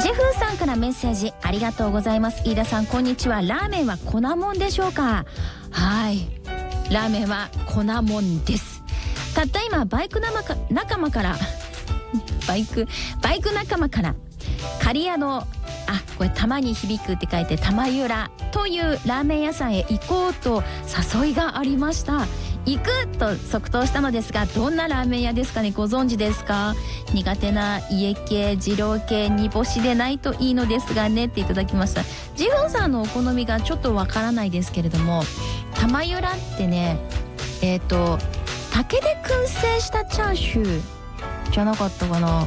ジェフーさんからメッセージありがとうございます。飯田さんこんにちは。ラーメンは粉もんでしょうか？はい、ラーメンは粉もんです。たった今バイク仲間からバイク仲間から刈谷のこれ玉に響くって書いて玉ゆらというラーメン屋さんへ行こうと誘いがありました。行くと即答したのですが、どんなラーメン屋ですかね、ご存知ですか？苦手な家系二郎系煮干しでないといいのですがねっていただきました。ジフンさんのお好みがちょっとわからないですけれども、玉ゆらってね竹で燻製したチャーシューじゃなかったかな。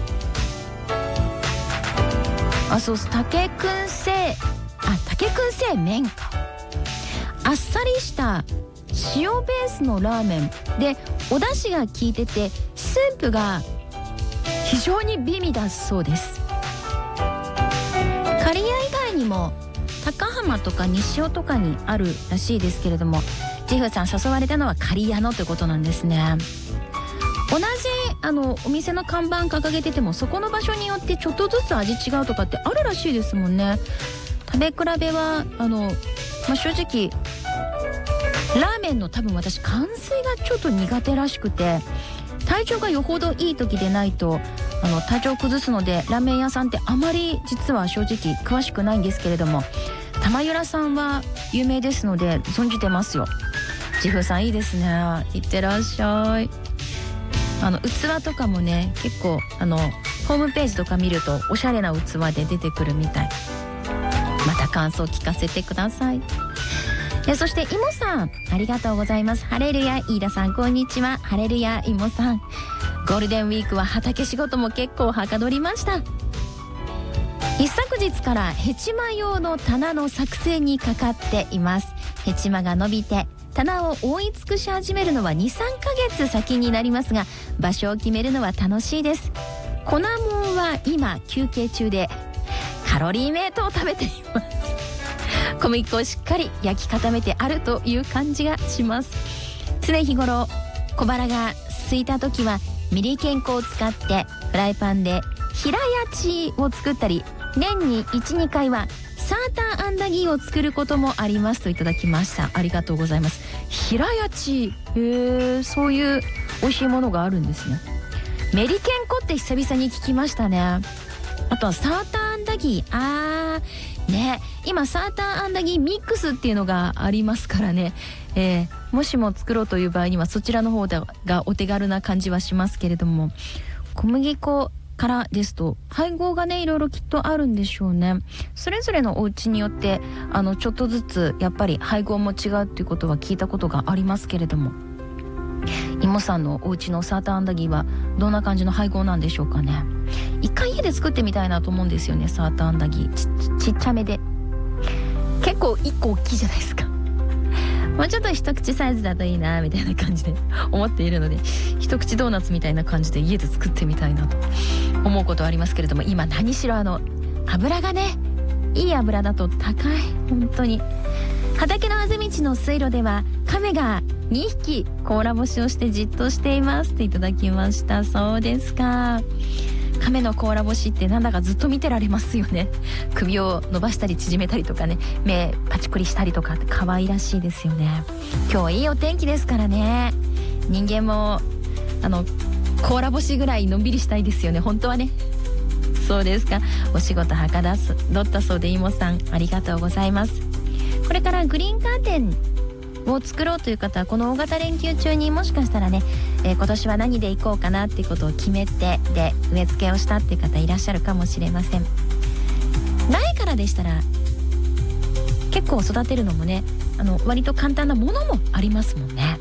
そう竹燻製麺か。あっさりした塩ベースのラーメンでお出汁が効いててスープが非常に美味だそうです。刈谷以外にも高浜とか西尾とかにあるらしいですけれども、ジェフさん誘われたのは刈谷のってことなんですね。同じお店の看板掲げててもそこの場所によってちょっとずつ味違うとかってあるらしいですもんね。食べ比べは正直ラーメンの多分私乾水がちょっと苦手らしくて、体調がよほどいい時でないと体調を崩すのでラーメン屋さんってあまり実は正直詳しくないんですけれども、玉ゆらさんは有名ですので存じてますよ。ジフさんいいですね、いってらっしゃい。器とかもね結構ホームページとか見るとおしゃれな器で出てくるみたい。また感想聞かせてください。そしてイモさんありがとうございます。ハレルヤ飯田さんこんにちは。ハレルヤイモさん、ゴールデンウィークは畑仕事も結構はかどりました。一昨日からヘチマ用の棚の作成にかかっています。ヘチマが伸びて棚を覆い尽くし始めるのは 2,3 ヶ月先になりますが、場所を決めるのは楽しいです。粉もんは今休憩中でカロリーメイトを食べています。小麦粉をしっかり焼き固めてあるという感じがします。常日頃小腹が空いた時はミリ健康を使ってフライパンで平焼きを作ったり、年に 1,2 回はサーターアンダギーを作ることもありますといただきました。ありがとうございます。平焼き、そういう美味しいものがあるんですね。メリケンコって久々に聞きましたね。あとはサーターアンダギー、ね、今サーターアンダギーミックスっていうのがありますからね、もしも作ろうという場合にはそちらの方がお手軽な感じはしますけれども、小麦粉からですと配合がねいろいろきっとあるんでしょうね。それぞれのお家によってちょっとずつやっぱり配合も違うっていうことは聞いたことがありますけれども、イモさんのお家のサーターアンダギーはどんな感じの配合なんでしょうかね。一回家で作ってみたいなと思うんですよね。サーターアンダギーちっちゃめで結構一個大きいじゃないですか。もうちょっと一口サイズだといいなみたいな感じで思っているので、一口ドーナツみたいな感じで家で作ってみたいなと思うことはありますけれども、今何しろ油がね、いい油だと高い。本当に畑のあぜ道の水路では亀が2匹甲羅干しをしてじっとしていますっていただきました。そうですか。亀の甲羅干しってなんだかずっと見てられますよね。首を伸ばしたり縮めたりとかね、目パチクリしたりとかって可愛らしいですよね。今日はいいお天気ですからね、人間も甲羅干しぐらいのんびりしたいですよね、本当はね。そうですか。お仕事はかどったそうで、イモさんありがとうございます。これからグリーンカーテンを作ろうという方はこの大型連休中にもしかしたらね、今年は何で行こうかなっていうことを決めてで植え付けをしたっていう方いらっしゃるかもしれません。苗からでしたら結構育てるのもね割と簡単なものもありますもんね。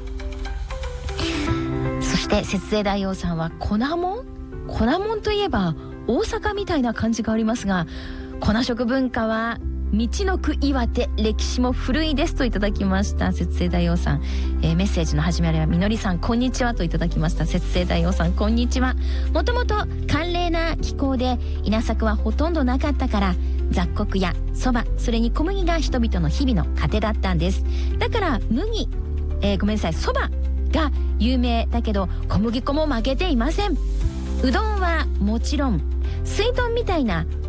そして節制大王さんは粉もんといえば大阪みたいな感じがありますが、粉食文化は道のく岩手、歴史も古いですといただきました。節制大王さん、メッセージの始まりはみのりさんこんにちはといただきました。節制大王さんこんにちは。もともと寒冷な気候で稲作はほとんどなかったから雑穀やそば、それに小麦が人々の日々の糧だったんです。だからそばが有名だけど小麦粉も負けていません。うどんはもちろん水豚みたいな